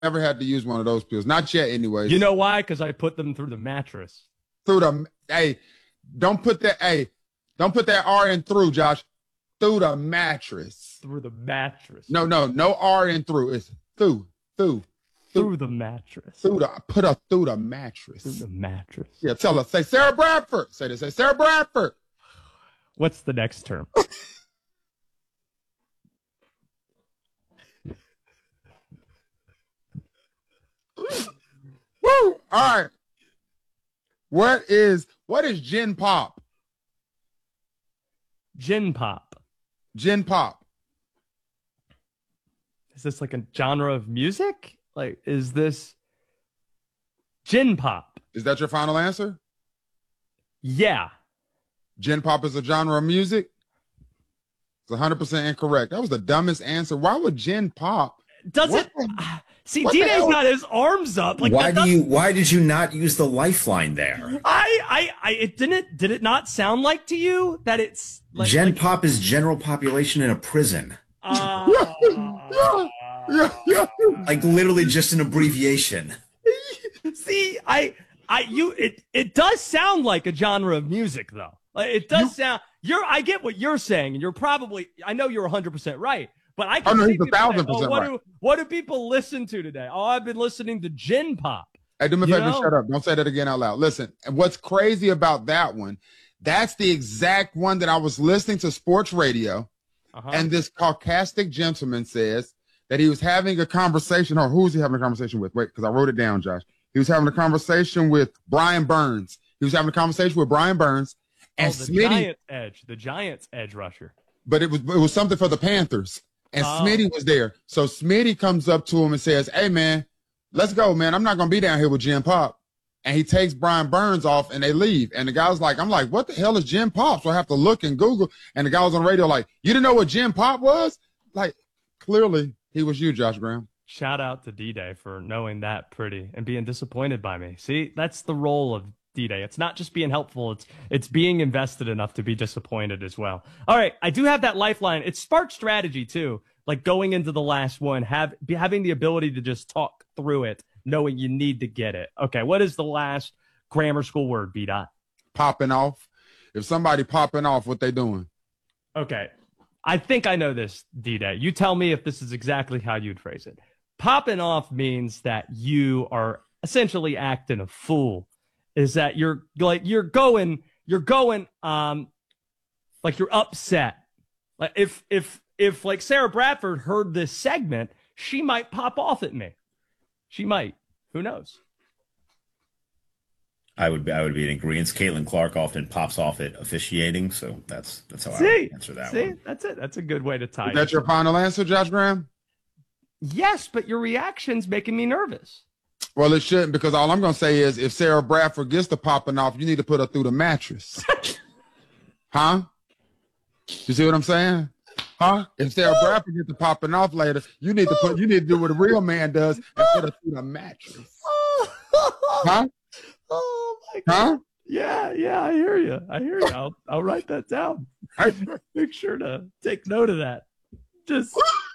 never had to use one of those pills. Not yet, anyways. You know why? Because I put them through the mattress. Don't put that R in through, Josh. Through the mattress. Through the mattress. No R in through. It's through the mattress. Put her through the mattress. Through the mattress. Yeah, tell her. Say Sarah Bradford. Say Sarah Bradford. What's the next term? Woo! All right. What is gin pop? Gin pop. Gin pop. Is this like a genre of music? Like, is this gin pop? Is that your final answer? Yeah. Gin pop is a genre of music? It's 100% incorrect. That was the dumbest answer. Why would gin pop? Does it? See, D-Day's got his arms up. Like, why did you not use the lifeline there? Did it not sound like to you that it's like, Gen pop is general population in a prison. Like literally just an abbreviation. See, it does sound like a genre of music though. Like, it does sound, I get what you're saying, and I know you're 100% right. But I can see he's 1,000% right. What do people listen to today? Oh, I've been listening to gin pop. Hey, do me a favor, shut up. Don't say that again out loud. Listen, what's crazy about that one, that's the exact one that I was listening to sports radio, and this Caucasic gentleman says that he was having a conversation, or who was he having a conversation with? Wait, because I wrote it down, Josh. He was having a conversation with Brian Burns. And the Giants edge rusher. But it was something for the Panthers. And Smitty was there. So Smitty comes up to him and says, hey, man, let's go, man. I'm not going to be down here with Gin Pop. And he takes Brian Burns off and they leave. And the guy was like, I'm like, what the hell is Gin Pop? So I have to look and Google. And the guy was on the radio like, you didn't know what Gin Pop was? Like, clearly he was you, Josh Graham. Shout out to D-Day for knowing that pretty and being disappointed by me. See, that's the role of D-Day. It's not just being helpful. It's being invested enough to be disappointed as well. All right. I do have that lifeline. It's smart strategy too. Like going into the last one, having the ability to just talk through it, knowing you need to get it. Okay. What is the last grammar school word, B-Dot? Popping off. If somebody popping off, what they doing? Okay. I think I know this, D-Day. You tell me if this is exactly how you'd phrase it. Popping off means that you are essentially acting a fool. Is that you're going like you're upset. Like if like Sarah Bradford heard this segment, she might pop off at me. She might. Who knows? I would be in agreement. Caitlin Clark often pops off at officiating, so that's how I would answer that one. That's it. That's a good way to tie it. Is that your final answer, Josh Graham? Yes, but your reaction's making me nervous. Well, it shouldn't, because all I'm going to say is if Sarah Bradford gets to popping off, you need to put her through the mattress. Huh? You see what I'm saying? Huh? If Sarah Bradford gets to popping off later, you need to do what a real man does and put her through the mattress. Huh? Oh my God. Huh? Yeah, I hear you. I'll write that down. Make sure to take note of that. Just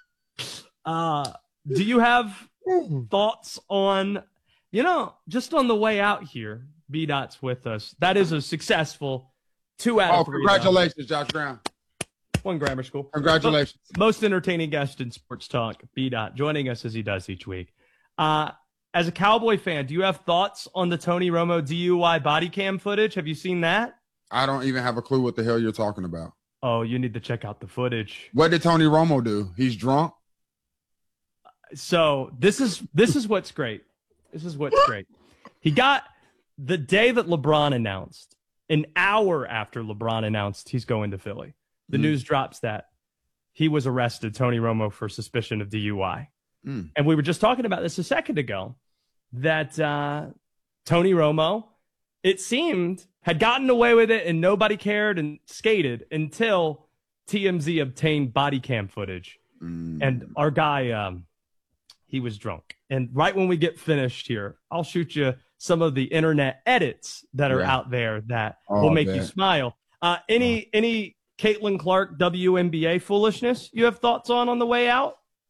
do you have thoughts on, just on the way out here, B-Dot's with us. That is a successful 2 out of 3. Congratulations, Josh Brown. One grammar school. Congratulations. Most entertaining guest in sports talk, B-Dot, joining us as he does each week. As a Cowboy fan, do you have thoughts on the Tony Romo DUI body cam footage? Have you seen that? I don't even have a clue what the hell you're talking about. Oh, you need to check out the footage. What did Tony Romo do? He's drunk? So this is what's great. This is what's great. He got the day that LeBron announced, an hour after LeBron announced he's going to Philly. The news drops that he was arrested, Tony Romo, for suspicion of DUI. And we were just talking about this a second ago, that Tony Romo, it seemed, had gotten away with it and nobody cared and skated until TMZ obtained body cam footage. And our guy, he was drunk. And right when we get finished here, I'll shoot you some of the internet edits that are out there that will make you smile. Any Caitlin Clark WNBA foolishness you have thoughts on the way out?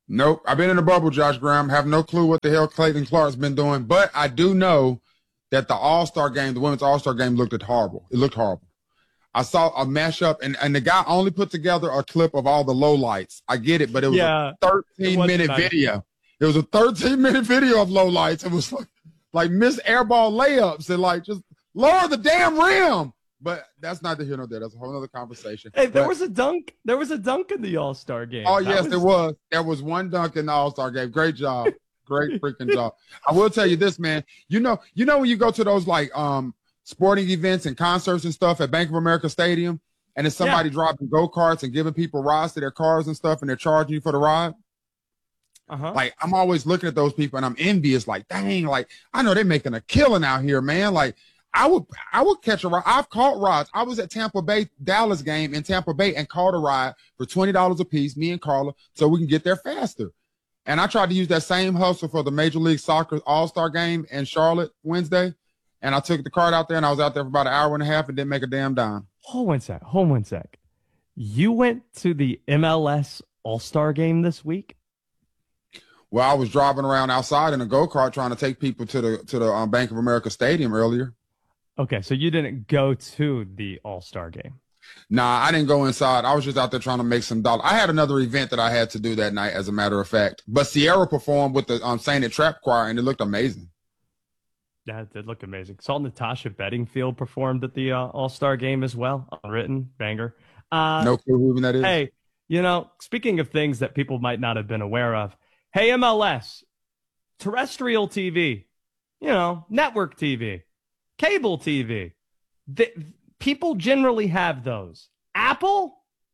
Nope. I've been in the bubble, Josh Graham. Have no clue what the hell Clayton Clark's been doing, but I do know that the All-Star game, the women's All-Star game, looked horrible. It looked horrible. I saw a mashup, and the guy only put together a clip of all the lowlights. I get it, but it was a 13-minute video. It was a 13-minute video of lowlights. It was like missed airball layups and like just lower the damn rim. But that's not the here nor there. That's a whole other conversation. Hey, there was a dunk. There was a dunk in the All-Star game. Oh, yes, there was. There was one dunk in the All-Star game. Great job. Great freaking job. I will tell you this, man. You know when you go to those like sporting events and concerts and stuff at Bank of America Stadium, and it's somebody dropping go-karts and giving people rides to their cars and stuff, and they're charging you for the ride? Like, I'm always looking at those people, and I'm envious. Like, dang, like, I know they're making a killing out here, man. Like, I would catch a ride. I've caught rides. I was at Tampa Bay, Dallas game in Tampa Bay and caught a ride for $20 a piece, me and Carla, so we can get there faster. And I tried to use that same hustle for the Major League Soccer All-Star game in Charlotte Wednesday. And I took the card out there, and I was out there for about an hour and a half and didn't make a damn dime. Hold one sec. You went to the MLS All-Star game this week? Well, I was driving around outside in a go-kart trying to take people to the Bank of America Stadium earlier. Okay, so you didn't go to the All-Star game. Nah, I didn't go inside. I was just out there trying to make some dollars. I had another event that I had to do that night, as a matter of fact. But Sierra performed with the Saint It Trap Choir, and it looked amazing. Yeah, it did look amazing. Saw Natasha Bedingfield performed at the All-Star game as well. Unwritten, banger. No clue who even that is. Hey, speaking of things that people might not have been aware of, hey, MLS, terrestrial TV, network TV, cable TV. People generally have those. Apple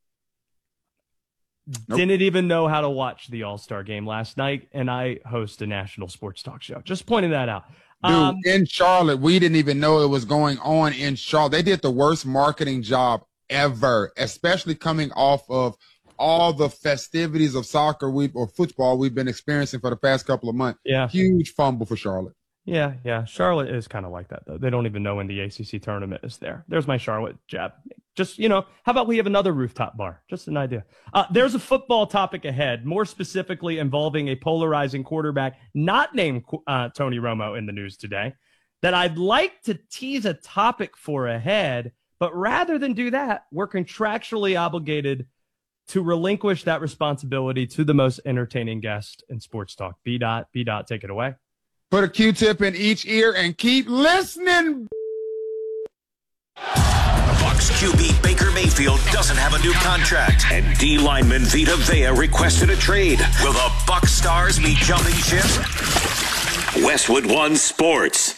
didn't even know how to watch the All-Star game last night, and I host a national sports talk show. Just pointing that out. Dude, in Charlotte, we didn't even know it was going on in Charlotte. They did the worst marketing job ever, especially coming off of all the festivities of soccer or football we've been experiencing for the past couple of months. Yeah. Huge fumble for Charlotte. Yeah. Charlotte is kind of like that, though. They don't even know when the ACC tournament is there. There's my Charlotte jab. Just, how about we have another rooftop bar? Just an idea. There's a football topic ahead, more specifically involving a polarizing quarterback not named Tony Romo in the news today, that I'd like to tease a topic for ahead. But rather than do that, we're contractually obligated to relinquish that responsibility to the most entertaining guest in sports talk. B. Take it away. Put a Q-tip in each ear and keep listening. Bucs QB Baker Mayfield doesn't have a new contract, and D lineman Vita Vea requested a trade. Will the Bucs stars be jumping ship? Westwood One Sports.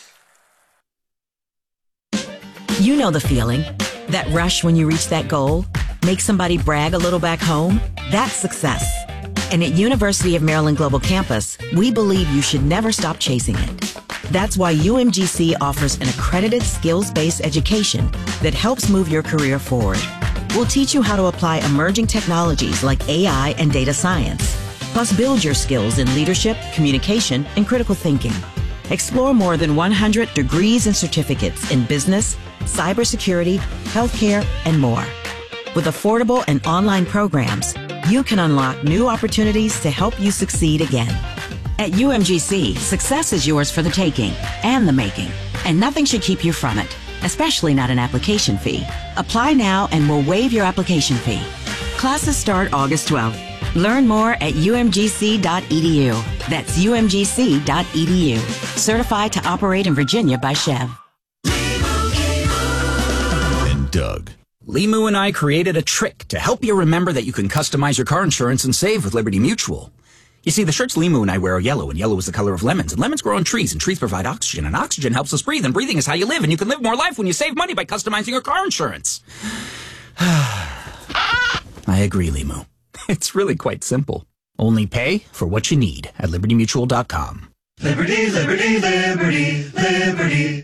You know the feeling. That rush when you reach that goal. Make somebody brag a little back home. That's success. And at University of Maryland Global Campus, we believe you should never stop chasing it. That's why UMGC offers an accredited skills-based education that helps move your career forward. We'll teach you how to apply emerging technologies like AI and data science, plus build your skills in leadership, communication, and critical thinking. Explore more than 100 degrees and certificates in business, cybersecurity, healthcare, and more. With affordable and online programs, you can unlock new opportunities to help you succeed again. At UMGC, success is yours for the taking and the making, and nothing should keep you from it, especially not an application fee. Apply now and we'll waive your application fee. Classes start August 12th. Learn more at umgc.edu. That's umgc.edu. Certified to operate in Virginia by Chev. And Doug. Limu and I created a trick to help you remember that you can customize your car insurance and save with Liberty Mutual. You see, the shirts Limu and I wear are yellow, and yellow is the color of lemons, and lemons grow on trees, and trees provide oxygen, and oxygen helps us breathe, and breathing is how you live, and you can live more life when you save money by customizing your car insurance. I agree, Limu. It's really quite simple. Only pay for what you need at libertymutual.com. Liberty, liberty, liberty, liberty.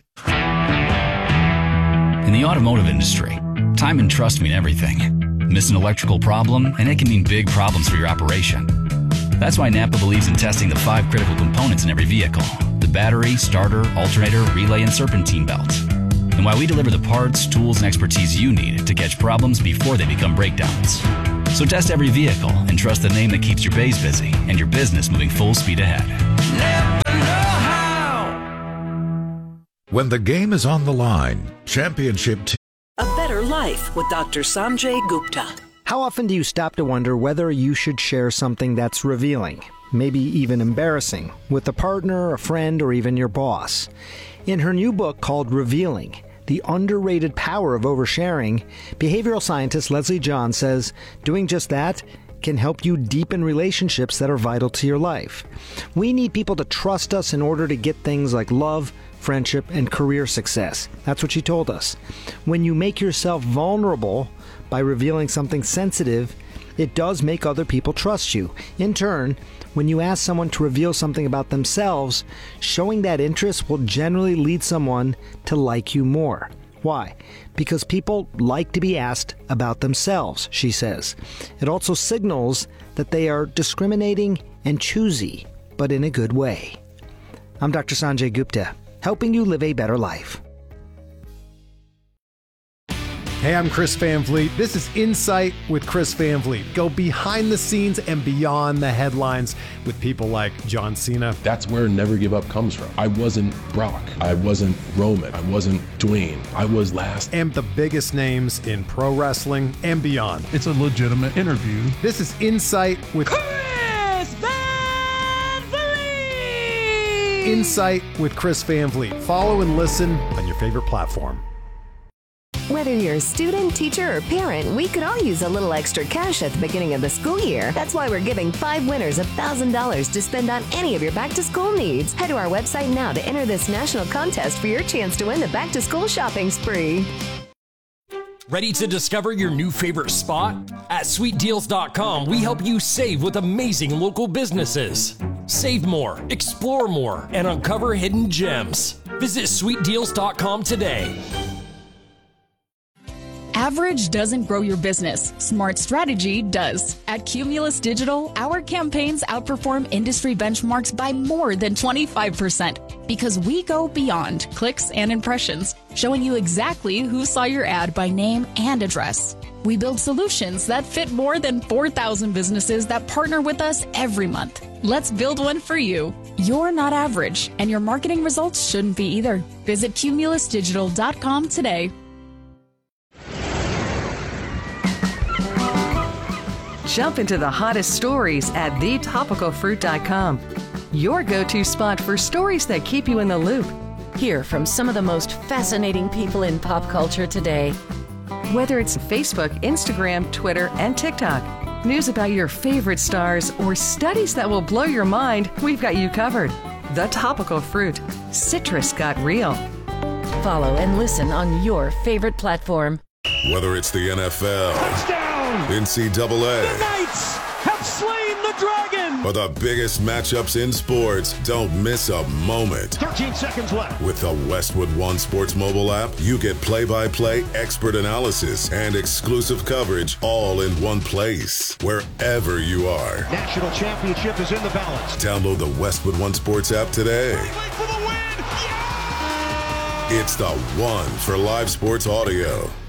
In the automotive industry, time and trust mean everything. Miss an electrical problem, and it can mean big problems for your operation. That's why Napa believes in testing the 5 critical components in every vehicle: the battery, starter, alternator, relay, and serpentine belt. And why we deliver the parts, tools, and expertise you need to catch problems before they become breakdowns. So test every vehicle and trust the name that keeps your bays busy and your business moving full speed ahead. Napa know-how. When the game is on the line, championship team. A Better Life with Dr. Sanjay Gupta. How often do you stop to wonder whether you should share something that's revealing, maybe even embarrassing, with a partner, a friend, or even your boss? In her new book called Revealing, The Underrated Power of Oversharing, behavioral scientist Leslie John says doing just that can help you deepen relationships that are vital to your life. We need people to trust us in order to get things like love, friendship, and career success. That's what she told us. When you make yourself vulnerable by revealing something sensitive, it does make other people trust you. In turn, when you ask someone to reveal something about themselves, showing that interest will generally lead someone to like you more. Why? Because people like to be asked about themselves, she says. It also signals that they are discriminating and choosy, but in a good way. I'm Dr. Sanjay Gupta, helping you live a better life. Hey, I'm Chris Van Vliet. This is Insight with Chris Van Vliet. Go behind the scenes and beyond the headlines with people like John Cena. That's where Never Give Up comes from. I wasn't Brock. I wasn't Roman. I wasn't Dwayne. I was last. And the biggest names in pro wrestling and beyond. It's a legitimate interview. This is Insight with Chris Van Vliet. Insight with Chris Van Vliet. Follow and listen on your favorite platform. Whether you're a student, teacher, or parent, we could all use a little extra cash at the beginning of the school year. That's why we're giving 5 winners $1,000 to spend on any of your back-to-school needs. Head to our website now to enter this national contest for your chance to win the back-to-school shopping spree. Ready to discover your new favorite spot? At sweetdeals.com, we help you save with amazing local businesses. Save more, explore more, and uncover hidden gems. Visit sweetdeals.com today. Average doesn't grow your business. Smart strategy does. At Cumulus Digital, our campaigns outperform industry benchmarks by more than 25% because we go beyond clicks and impressions, showing you exactly who saw your ad by name and address. We build solutions that fit more than 4,000 businesses that partner with us every month. Let's build one for you. You're not average, and your marketing results shouldn't be either. Visit cumulusdigital.com today. Jump into the hottest stories at thetopicalfruit.com. Your go-to spot for stories that keep you in the loop. Hear from some of the most fascinating people in pop culture today. Whether it's Facebook, Instagram, Twitter, and TikTok, news about your favorite stars, or studies that will blow your mind, we've got you covered. The Topical Fruit. Citrus got real. Follow and listen on your favorite platform. Whether it's the NFL, touchdown, NCAA, the Knights have slain the dragon, or the biggest matchups in sports, don't miss a moment. 13 seconds left. With the Westwood One Sports mobile app, you get play-by-play expert analysis and exclusive coverage all in one place, wherever you are. National championship is in the balance. Download the Westwood One Sports app today. For the win. Yeah! It's the one for live sports audio.